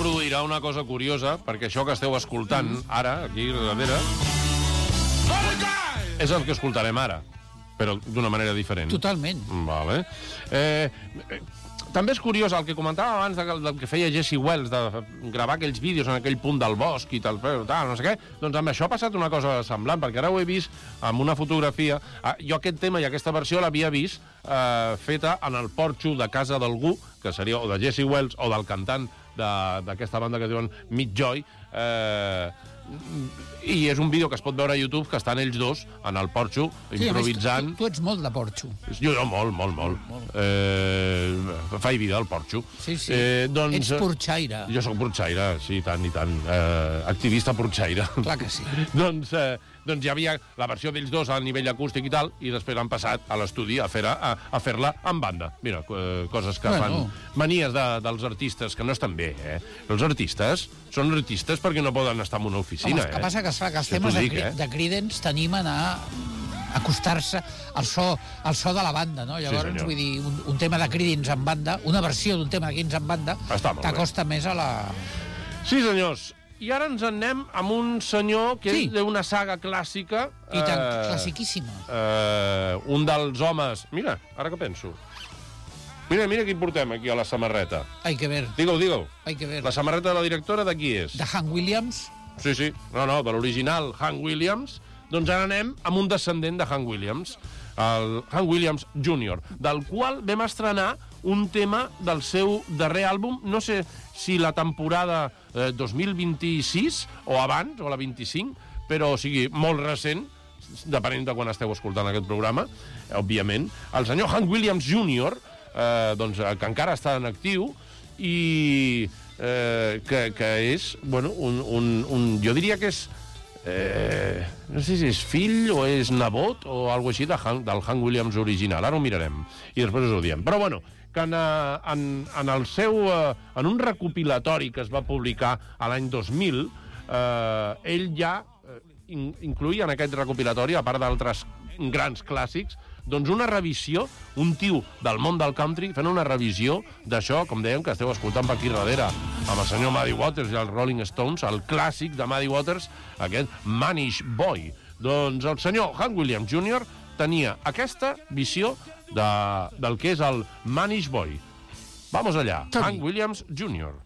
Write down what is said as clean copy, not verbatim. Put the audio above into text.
produirà una cosa curiosa, perquè això que esteu escoltant ara, aquí darrere, és el que escoltarem ara, però d'una manera diferent. Totalment. Vale. També és curiós el que comentava abans del que feia Jesse Wells, de gravar aquells vídeos en aquell punt del bosc i tal, no sé què. Doncs amb això ha passat una cosa semblant, perquè ara ho he vist amb una fotografia. Jo aquest tema i aquesta versió l'havia vist feta en el porxo de casa d'algú, que seria o de Jesse Wells o del cantant d'aquesta banda que diuen Mick Joy, i és un vídeo que es pot veure a YouTube, que estan ells dos en el porxo, improvisant. Tu ets molt de porxo. Jo molt. Faig vida al porxo. Sí. Ets porxaire. Jo soc porxaire, sí, i tant. Activista porxaire. Clar que sí. Doncs hi havia la versió d'ells dos a nivell acústic i tal, i després han passat a l'estudi a fer-la en banda. Mira, coses que fan manies dels artistes, que no estan bé, eh? Els artistes són artistes perquè no poden estar en una oficina, el que passa que els temes de Creedence t'animen a acostar-se al so de la banda, no? Llavors, vull dir, un tema de Creedence en banda, una versió d'un tema de Creedence en banda, t'acosta més a la... Sí, senyors. I ara ens en anem amb un senyor que és d'una saga clàssica. I tant, classiquíssima. Un dels homes... Mira, ara que penso. Mira qui portem aquí a la samarreta. Hay que ver. Digue-ho. Hay que ver. La samarreta de la directora de qui és? De Hank Williams. Sí. No, de l'original Hank Williams. Doncs ara anem amb un descendent de Hank Williams, el Hank Williams Jr., del qual vam estrenar un tema del seu darrer àlbum, no sé si la temporada 2026 o abans, o la 25, però o sigui, molt recent, depenent de quan esteu escoltant aquest programa, òbviament. El senyor Hank Williams Jr., que encara està en actiu i que és, bueno, jo diria que és no sé si és fill o és nebot o alguna cosa així del Hank Williams original. Ara ho mirarem i després us ho diem. Però bueno, que en un recopilatori que es va publicar a l'any 2000, ell ja incluïa en aquest recopilatori, a part d'altres grans clàssics, doncs una revisió, un tio del món del country fent una revisió d'això, com dèiem, que esteu escoltant per aquí darrere, amb el senyor Muddy Waters i els Rolling Stones, el clàssic de Muddy Waters, aquest Manish Boy. Doncs el senyor Hank Williams Jr. tenia aquesta visió del que és el Manish Boy. Vamos allá, Hank Williams Jr.